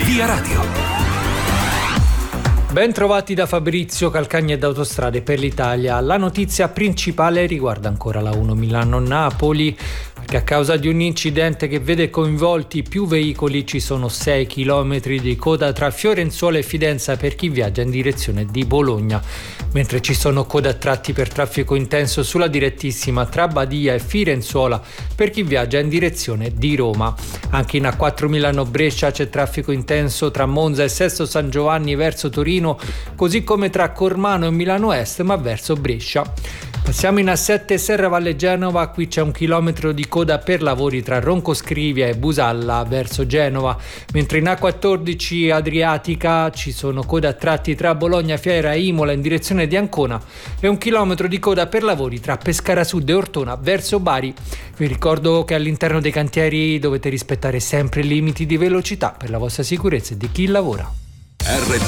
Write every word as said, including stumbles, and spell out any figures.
Via Radio. Ben trovati da Fabrizio Calcagni ed Autostrade per l'Italia. La notizia principale riguarda ancora la uno Milano-Napoli, perché a causa di un incidente che vede coinvolti più veicoli ci sono sei chilometri di coda tra Fiorenzuola e Fidenza per chi viaggia in direzione di Bologna, mentre ci sono code a tratti per traffico intenso sulla direttissima tra Badia e Firenzuola per chi viaggia in direzione di Roma. Anche in A quattro Milano-Brescia c'è traffico intenso tra Monza e Sesto San Giovanni verso Torino, così come tra Cormano e Milano Est ma verso Brescia. Passiamo in A sette Serra Valle Genova, qui c'è un chilometro di coda per lavori tra Roncoscrivia e Busalla verso Genova, mentre in A quattordici Adriatica ci sono code a tratti tra Bologna, Fiera e Imola in direzione di Ancona e un chilometro di coda per lavori tra Pescara Sud e Ortona verso Bari. Vi ricordo che all'interno dei cantieri dovete rispettare sempre i limiti di velocità per la vostra sicurezza e di chi lavora. R